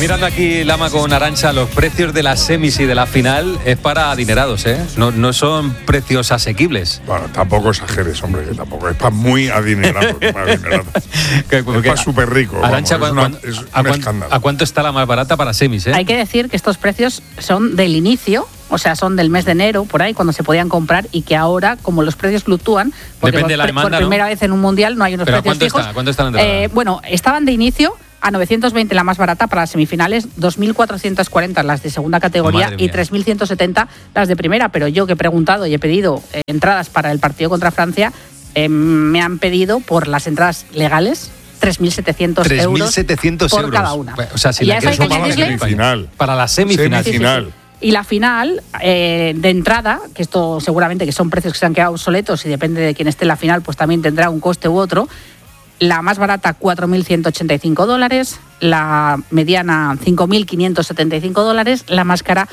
mirando aquí, Lama con Arantxa, los precios de las semis y de la final es para adinerados, ¿eh? No son precios asequibles. Bueno, tampoco exageres, hombre, que tampoco. Es para muy adinerado. Es para súper rico. Arantxa, es un escándalo. ¿A cuánto está la más barata para semis, Hay que decir que estos precios son del inicio, o sea, son del mes de enero, por ahí, cuando se podían comprar, y que ahora, como los precios fluctúan, porque depende de la demanda, por primera vez en un mundial no hay unos precios fijos. ¿Cuánto están de entrada? Bueno, estaban de inicio a 920 la más barata para las semifinales, 2.440 las de segunda categoría y 3.170 las de primera. Pero yo que he preguntado y he pedido entradas para el partido contra Francia, me han pedido por las entradas legales 3.700 euros por cada una. O sea, si eso para la semifinal. Para la semifinal. Sí. Y la final, de entrada, que esto seguramente que son precios que se han quedado obsoletos y depende de quién esté en la final, pues también tendrá un coste u otro. La más barata, $4.185, la mediana, $5.575, la más cara,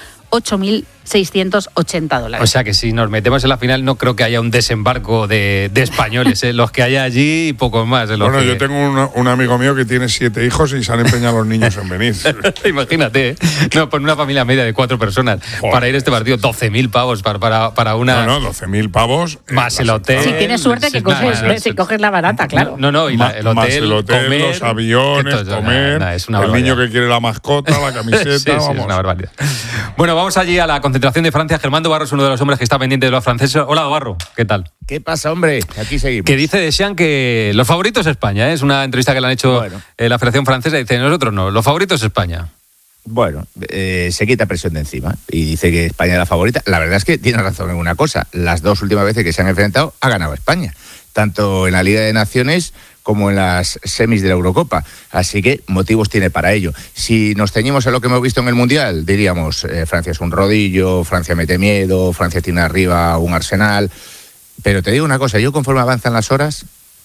$8.680. O sea que si nos metemos en la final no creo que haya un desembarco de españoles, los que haya allí y pocos más. Bueno, yo tengo un amigo mío que tiene 7 hijos y se han empeñado los niños en venir. Imagínate, ¿eh? No, por una familia media de 4 personas, joder, para ir a este partido, 12.000 pavos para una... No, 12.000 pavos. Más el hotel. Si tienes suerte que coges la barata, claro. No, y el hotel, más el hotel, comer, los aviones, comer, el niño que quiere la mascota, la camiseta, sí, vamos. Es una barbaridad. Bueno, vamos allí a la concentración de Francia. Germán Dobarro es uno de los hombres que está pendiente de los franceses. Hola, Dobarro, ¿qué tal? ¿Qué pasa, hombre? Aquí seguimos. Que dice Deschamps que los favoritos es España, ¿eh? Es una entrevista que le han hecho la Federación Francesa. Dice, nosotros no, los favoritos es España. Bueno, se quita presión de encima y dice que España es la favorita. La verdad es que tiene razón en una cosa. Las 2 últimas veces que se han enfrentado ha ganado España, tanto en la Liga de Naciones como en las semis de la Eurocopa. Así que motivos tiene para ello. Si nos ceñimos a lo que hemos visto en el Mundial, diríamos Francia es un rodillo, Francia mete miedo, Francia tiene arriba un arsenal. Pero te digo una cosa, yo conforme avanzan las horas,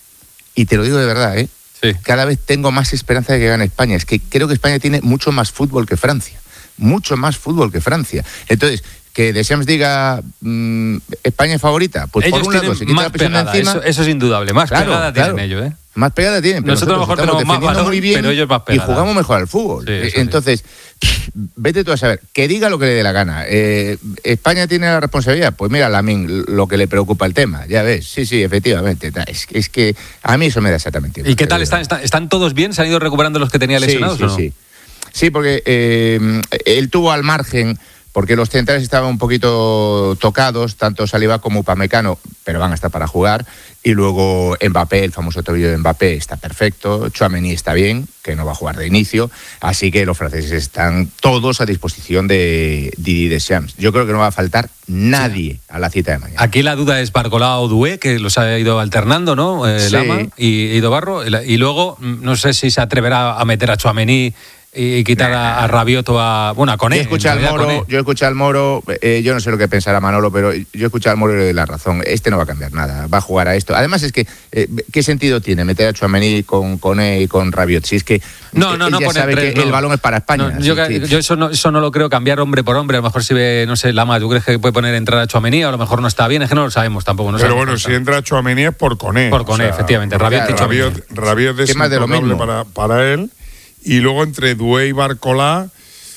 y te lo digo de verdad, sí, cada vez tengo más esperanza de que gane España. Es que creo que España tiene mucho más fútbol que Francia. Mucho más fútbol que Francia. Entonces, que Deschamps diga España es favorita, pues ellos por un lado se quita la presión de encima. Eso es indudable, más pegada tienen ellos, ¿eh? Más pegada tienen, pero nosotros a lo mejor tenemos más valor, muy bien, pero ellos más pegada. Y jugamos mejor al fútbol. Sí, entonces, vete tú a saber, que diga lo que le dé la gana. ¿España tiene la responsabilidad? Pues mira, Lamine, lo que le preocupa el tema, ya ves. Sí, efectivamente. Es que a mí eso me da exactamente igual. ¿Y qué tal? ¿Están todos bien? ¿Se han ido recuperando los que tenía lesionados o no? Sí, porque él tuvo al margen, porque los centrales estaban un poquito tocados, tanto Saliba como Upamecano, pero van a estar para jugar. Y luego Mbappé, el famoso tobillo de Mbappé, está perfecto. Tchouaméni está bien, que no va a jugar de inicio. Así que los franceses están todos a disposición de Didier Deschamps. Yo creo que no va a faltar nadie a la cita de mañana. Aquí la duda es Barcola o Doué, que los ha ido alternando, ¿no? Sí. Lama y Dobarro. Y luego, no sé si se atreverá a meter a Tchouaméni y quitar a Rabiot o a Koné. Yo escuché al Moro, yo no sé lo que pensará Manolo, pero yo escuché al Moro y le doy la razón. Este no va a cambiar nada, va a jugar a esto. Además es que, ¿qué sentido tiene meter a Tchouaméni con Koné y con Rabiot? Si es que no ya sabe que el balón es para España. No, yo eso no lo creo cambiar hombre por hombre. A lo mejor si ve, no sé, Lama, ¿tú crees que puede poner entrar a Tchouaméni? A lo mejor no está bien, es que no lo sabemos tampoco. Pero bueno, si entra Tchouaméni es por Koné. Por Koné, efectivamente. Rabiot es intolerable para él. Y luego entre Doué y Barcola,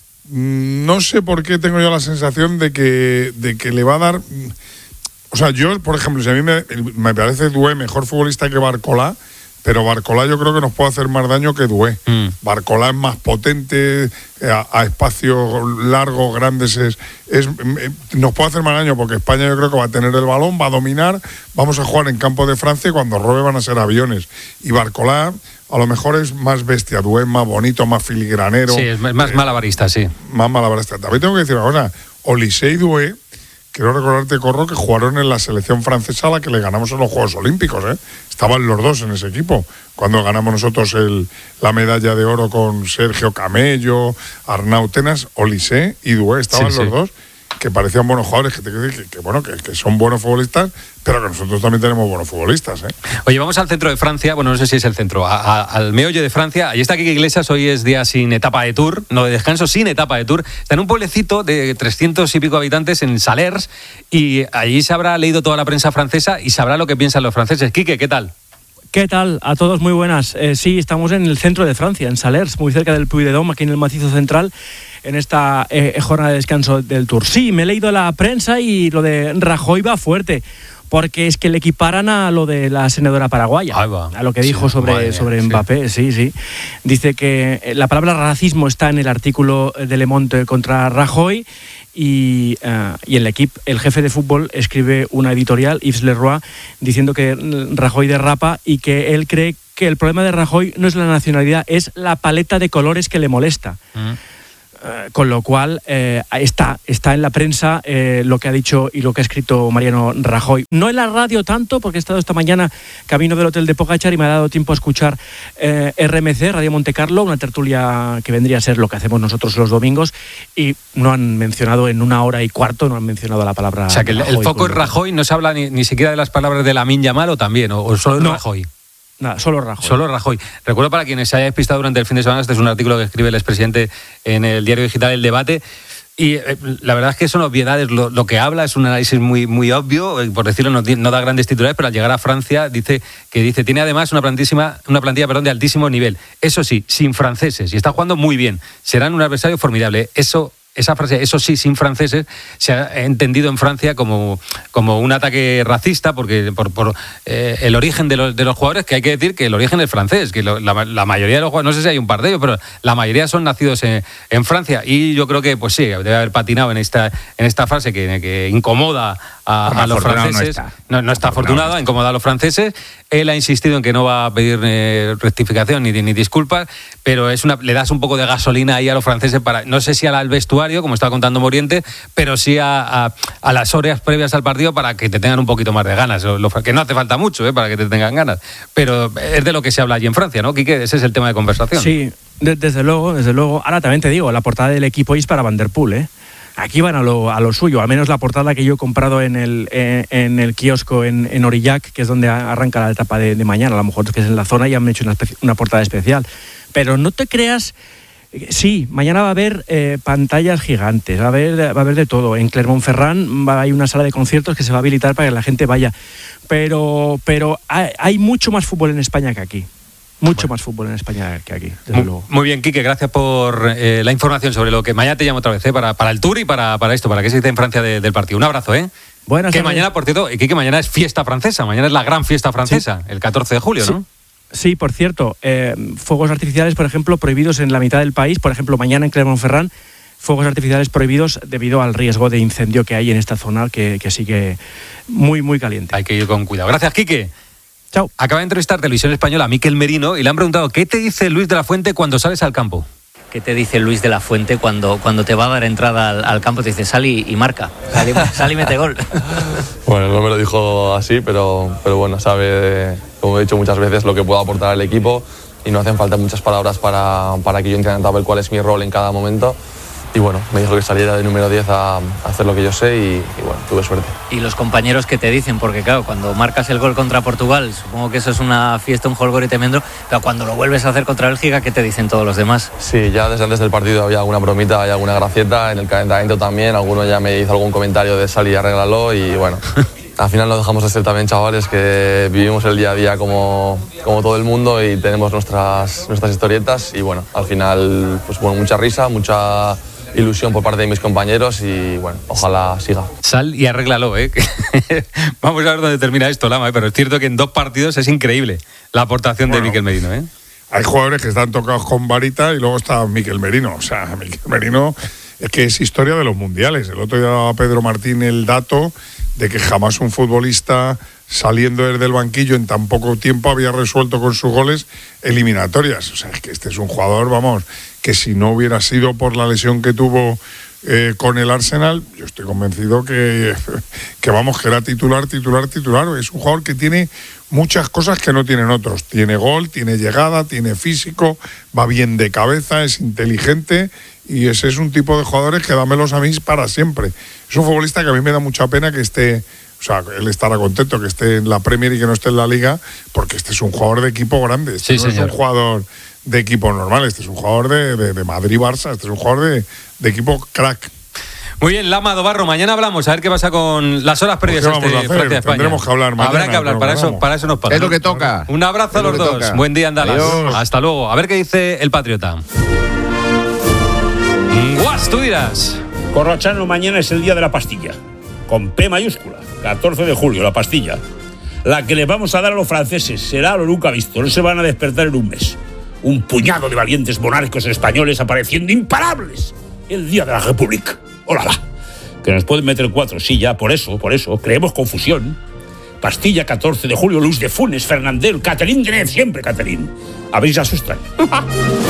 no sé por qué tengo yo la sensación de que le va a dar... O sea, yo, por ejemplo, si a mí me parece Doué mejor futbolista que Barcola, pero Barcola yo creo que nos puede hacer más daño que Doué. Barcola es más potente, a espacios largos, grandes, nos puede hacer más daño porque España yo creo que va a tener el balón, va a dominar, vamos a jugar en campo de Francia y cuando robe van a ser aviones. Y Barcola... A lo mejor es más bestia, Doué, más bonito, más filigranero. Sí, es más malabarista, sí. Más malabarista. También tengo que decir una cosa. Olise y Doué, quiero recordarte, Corro, que jugaron en la selección francesa a la que le ganamos en los Juegos Olímpicos, ¿eh? Estaban los dos en ese equipo. Cuando ganamos nosotros la medalla de oro con Sergio Camello, Arnau Tenas, Olise y Doué estaban los dos, que parecían buenos jugadores, que son buenos futbolistas, pero que nosotros también tenemos buenos futbolistas, ¿eh? Oye, vamos al centro de Francia, bueno, no sé si es el centro, al meollo de Francia. Allí está Quique Iglesias, hoy es día sin etapa de Tour, no de descanso, sin etapa de Tour. Está en un pueblecito de 300 y pico habitantes en Salers, y allí se habrá leído toda la prensa francesa y sabrá lo que piensan los franceses. Quique, ¿qué tal? ¿Qué tal? A todos muy buenas. Sí, estamos en el centro de Francia, en Salers, muy cerca del Puy-de-Dôme, aquí en el macizo central, en esta jornada de descanso del Tour. Sí, me he leído la prensa y lo de Rajoy va fuerte, porque es que le equiparan a lo de la senadora paraguaya, a lo que dijo sobre Mbappé, sí. Dice que la palabra racismo está en el artículo de Le Monde contra Rajoy. Y el equipo, el jefe de fútbol, escribe una editorial, Yves Leroy, diciendo que Rajoy derrapa y que él cree que el problema de Rajoy no es la nacionalidad, es la paleta de colores que le molesta. Con lo cual está en la prensa lo que ha dicho y lo que ha escrito Mariano Rajoy. No en la radio tanto, porque he estado esta mañana camino del hotel de Pogačar y me ha dado tiempo a escuchar RMC, Radio Monte Carlo, una tertulia que vendría a ser lo que hacemos nosotros los domingos, y no han mencionado en 1 hora y cuarto, no han mencionado la palabra. O sea, que el foco es Rajoy, no se habla ni siquiera de las palabras de Lamine Yamal, o también, o solo de Rajoy. Nada, solo Rajoy. Solo Rajoy. Recuerdo, para quienes se haya despistado durante el fin de semana, este es un artículo que escribe el expresidente en el diario digital El Debate, y la verdad es que son obviedades. Lo que habla es un análisis muy, muy obvio, por decirlo, no da grandes titulares, pero al llegar a Francia dice tiene además una plantilla de altísimo nivel. Eso sí, sin franceses, y está jugando muy bien. Serán un adversario formidable. Esa frase, eso sí, sin franceses, se ha entendido en Francia como un ataque racista, porque por el origen de los jugadores, que hay que decir que el origen es francés, que la mayoría de los jugadores, no sé si hay un par de ellos, pero la mayoría son nacidos en Francia, y yo creo que pues sí, debe haber patinado en esta frase que incomoda a los franceses. No está afortunado, incomoda a los franceses. Él ha insistido en que no va a pedir rectificación ni disculpas, pero le das un poco de gasolina ahí a los franceses, para, no sé si al vestuario, como estaba contando Moriente, pero sí a las horas previas al partido, para que te tengan un poquito más de ganas, que no hace falta mucho para que te tengan ganas, pero es de lo que se habla allí en Francia, ¿no, Quique? Ese es el tema de conversación. Sí, desde luego. Ahora también te digo, la portada del equipo es para Van der Poel, Aquí van a lo suyo, al menos la portada que yo he comprado en el kiosco en Aurillac, que es donde arranca la etapa de mañana. A lo mejor es que es en la zona y han hecho una portada especial. Pero no te creas. Sí, mañana va a haber pantallas gigantes, va a haber de todo. En Clermont-Ferrand hay una sala de conciertos que se va a habilitar para que la gente vaya. Pero hay mucho más fútbol en España que aquí. Más fútbol en España que aquí, desde luego. Muy bien, Quique, gracias por la información sobre lo que mañana te llamo otra vez, para el Tour y para esto, para que se dice en Francia del partido. Un abrazo, Buenas que mañana, por cierto, Quique, mañana es fiesta francesa, mañana es la gran fiesta francesa, sí. El 14 de julio, ¿no? Sí, por cierto, fuegos artificiales, por ejemplo, prohibidos en la mitad del país. Por ejemplo, mañana en Clermont-Ferrand, fuegos artificiales prohibidos debido al riesgo de incendio que hay en esta zona, que sigue muy, muy caliente. Hay que ir con cuidado. Gracias, Quique. Chao. Acaba de entrevistar Televisión Española a Mikel Merino y le han preguntado: ¿qué te dice Luis de la Fuente cuando sales al campo? ¿Qué te dice Luis de la Fuente cuando te va a dar entrada al campo? Te dice: sal y marca, sal y mete gol. Bueno, no me lo dijo así, pero bueno, sabe, como he dicho muchas veces, lo que puedo aportar al equipo, y no hacen falta muchas palabras para que yo entienda cuál es mi rol en cada momento. Y bueno, me dijo que saliera de número 10 a hacer lo que yo sé, y bueno, tuve suerte. ¿Y los compañeros qué te dicen? Porque claro, cuando marcas el gol contra Portugal, supongo que eso es una fiesta, un jolgorio tremendo, pero cuando lo vuelves a hacer contra Bélgica, ¿qué te dicen todos los demás? Sí, ya desde antes del partido había alguna bromita, había alguna gracieta, en el calentamiento también, alguno ya me hizo algún comentario de sal y arréglalo, y bueno, al final no dejamos de ser también chavales que vivimos el día a día como todo el mundo, y tenemos nuestras historietas, y bueno, al final, pues bueno, mucha risa, mucha ilusión por parte de mis compañeros, y bueno, ojalá siga. Sal y arréglalo, Vamos a ver dónde termina esto, Lama, pero es cierto que en 2 partidos es increíble la aportación de Mikel Merino, Hay jugadores que están tocados con varita, y luego está Mikel Merino. O sea, Mikel Merino es que es historia de los mundiales. El otro día daba Pedro Martín el dato de que jamás un futbolista, saliendo desde el banquillo en tan poco tiempo, había resuelto con sus goles eliminatorias. O sea, es que este es un jugador, vamos, que si no hubiera sido por la lesión que tuvo con el Arsenal, yo estoy convencido que era titular. Es un jugador que tiene muchas cosas que no tienen otros. Tiene gol, tiene llegada, tiene físico, va bien de cabeza, es inteligente, y ese es un tipo de jugadores que dámelos a mí para siempre. Es un futbolista que a mí me da mucha pena que esté, o sea, él estará contento que esté en la Premier y que no esté en la Liga, porque este es un jugador de equipo grande. Este no es un jugador de equipo normal, este es un jugador de Madrid-Barça, este es un jugador de equipo crack. Muy bien, Lama Dobarro, mañana hablamos, a ver qué pasa con las horas previas a Francia-España. Tendremos que hablar mañana. Habrá que hablar, para eso nos pasa. Es lo que toca. Un abrazo a los dos. Toca. Buen día, Andalas. Hasta luego. A ver qué dice el Patriota. Guas, tú dirás. Corrochano, mañana es el día de la pastilla. Con P mayúscula. 14 de julio, la pastilla. La que les vamos a dar a los franceses será lo nunca visto. No se van a despertar en un mes. Un puñado de valientes monárquicos españoles apareciendo imparables el día de la República. ¡Ólala! Que nos pueden meter 4, sí, ya, por eso, creemos confusión. Pastilla 14 de julio, Luz de Funes, Fernandel, Catherine Deneuve, siempre Catherine. A ver si se asustan.